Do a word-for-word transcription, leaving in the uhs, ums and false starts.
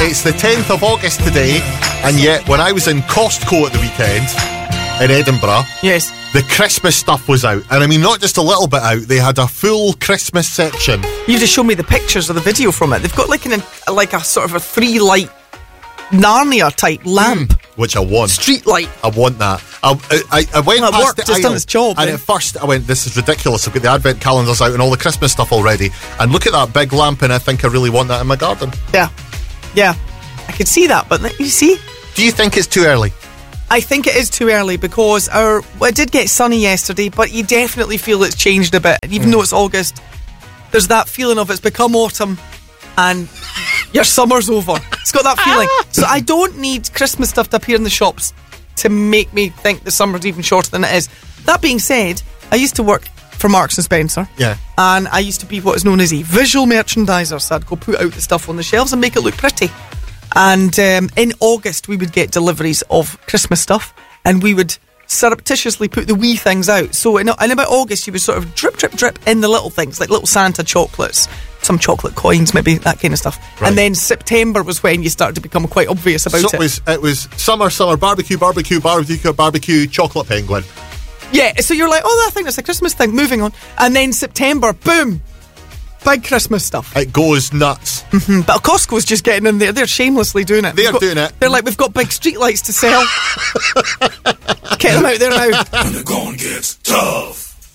It's the tenth of August today, and yet when I was in Costco at the weekend in Edinburgh, yes, the Christmas stuff was out. And I mean, not just a little bit out, they had a full Christmas section. You just showed me the pictures of the video from it. They've got like an like a sort of a three light Narnia type lamp. Mm, which I want. Street light. I want that. I, I, I went well, it past worked. the It's aisle, done its job. and eh? at first I went, this is ridiculous. I've got the advent calendars out and all the Christmas stuff already. And look at that big lamp, and I think I really want that in my garden. Yeah. Yeah. I could see that, but you see? Do you think it's too early? I think it is too early because our well, it did get sunny yesterday, but you definitely feel it's changed a bit. Even mm. though it's August, there's that feeling of it's become autumn and your summer's over. It's got that feeling. So I don't need Christmas stuff to appear in the shops to make me think the summer's even shorter than it is. That being said, I used to work for Marks and Spencer. Yeah. And I used to be what is known as a visual merchandiser. So I'd go put out the stuff on the shelves and make it look pretty. And um, in August, we would get deliveries of Christmas stuff, and we would surreptitiously put the wee things out. So in, in about August, you would sort of drip, drip, drip in the little things, like little Santa chocolates, some chocolate coins, maybe, that kind of stuff. Right. And then September was when you started to become quite obvious about so it. it was, it was summer, summer, barbecue, barbecue, barbecue, barbecue, chocolate penguin. Yeah, so you're like, oh, I think that's a Christmas thing, moving on. And then September, boom, big Christmas stuff. It goes nuts. Mm-hmm. But Costco's just getting in there. They're shamelessly doing it. They're got, doing it. They're like, we've got big street lights to sell. Get them out there now. When the going gets tough.